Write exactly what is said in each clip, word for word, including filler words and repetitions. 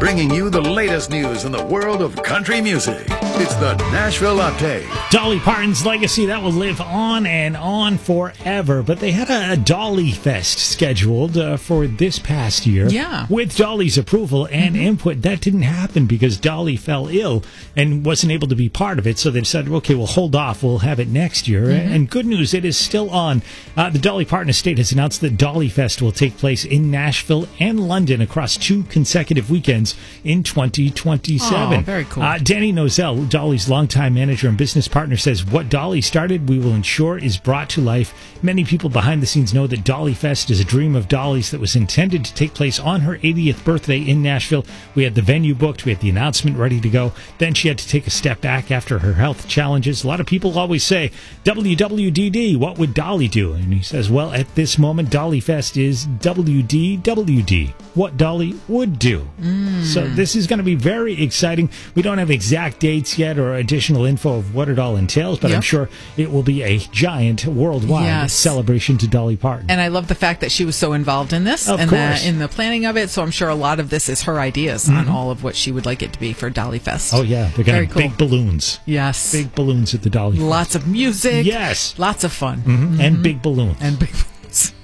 bringing you the latest news in the world of country music. It's the Nashville Update. Dolly Parton's legacy, that will live on and on forever. But they had a, a Dolly Fest scheduled uh, for this past year. Yeah. With Dolly's approval and mm-hmm. input. That didn't happen because Dolly fell ill and wasn't able to be part of it. So they decided, okay, we'll hold off. We'll have it next year. Mm-hmm. And good news, it is still on. Uh, the Dolly Parton estate has announced that Dolly Fest will take place in Nashville and London across two consecutive weekends in twenty twenty-seven. Oh, very cool. Uh, Danny Nozell, Dolly's longtime manager and business partner, says what Dolly started, we will ensure is brought to life. Many people behind the scenes know that Dolly Fest is a dream of Dolly's that was intended to take place on her eightieth birthday in Nashville. We had the venue booked. We had the announcement ready to go. Then she had to take a step back after her health challenges. A lot of people always say, W W D D, what would Dolly do? And he says, well, at this moment, Dolly Fest is W D W D, what Dolly would do. Mm. So this is going to be very exciting. We don't have exact dates yet or additional info of what it all entails, but yep. I'm sure it will be a giant worldwide yes. celebration to Dolly Parton. And I love the fact that she was so involved in this of and course. The, in the planning of it. So I'm sure a lot of this is her ideas mm-hmm. on all of what she would like it to be for Dolly Fest. Oh, yeah. They're going to have cool. big balloons. Yes. Big balloons at the Dolly Fest. Lots of music. Yes. Lots of fun. Mm-hmm. Mm-hmm. And big balloons. And big balloons.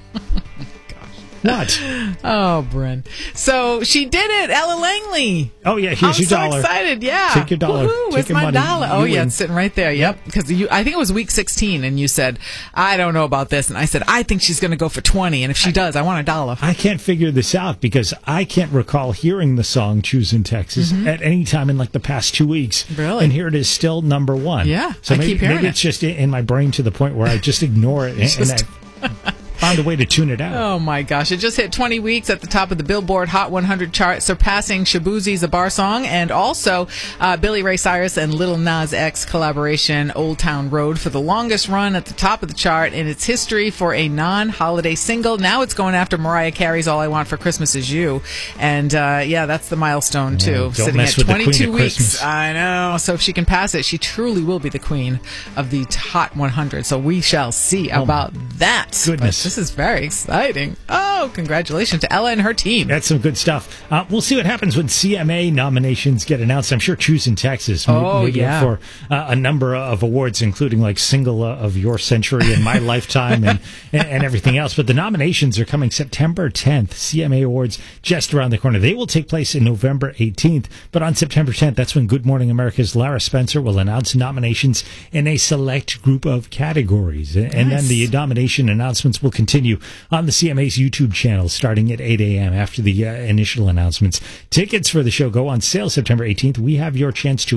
What? Oh, Bryn. So she did it, Ella Langley. Oh, yeah, here's I'm your so dollar. I'm excited, yeah. Take your dollar. Woohoo, Take where's your my money. dollar? Oh, You yeah, win. it's sitting right there, yep. Because you, I think it was week sixteen, and you said, I don't know about this. And I said, I think she's going to go for twenty, and if she does, I want a dollar. I can't figure this out because I can't recall hearing the song Choosing Texas mm-hmm. at any time in like the past two weeks. Really? And here it is still number one. Yeah, so I maybe, keep hearing maybe it. it's just in my brain to the point where I just ignore it and, Just- and I found a way to tune it out. Oh, my gosh. It just hit twenty weeks at the top of the Billboard Hot one hundred chart, surpassing Shaboozie's A Bar Song, and also uh, Billy Ray Cyrus and Lil Nas X collaboration, Old Town Road, for the longest run at the top of the chart in its history for a non-holiday single. Now it's going after Mariah Carey's All I Want for Christmas Is You. And, uh, yeah, that's the milestone, too. Yeah, don't sitting mess at with the Queen twenty-two of weeks. Christmas. I know. So if she can pass it, she truly will be the queen of the Hot one hundred. So we shall see Oh, about that. goodness. But this is very exciting. Exciting. Oh, congratulations to Ella and her team. That's some good stuff. Uh, we'll see what happens when C M A nominations get announced. I'm sure Choosing Texas may, Oh, may yeah. get for uh, a number of awards, including like Single uh, of Your Century and My Lifetime and, and, and everything else. But the nominations are coming September tenth. C M A Awards just around the corner. They will take place in November eighteenth. But on September tenth, that's when Good Morning America's Lara Spencer will announce nominations in a select group of categories. And Nice. then the nomination announcements will continue on the C M A's YouTube channel starting at eight a.m. after the uh, initial announcements. Tickets for the show go on sale September eighteenth. We have your chance to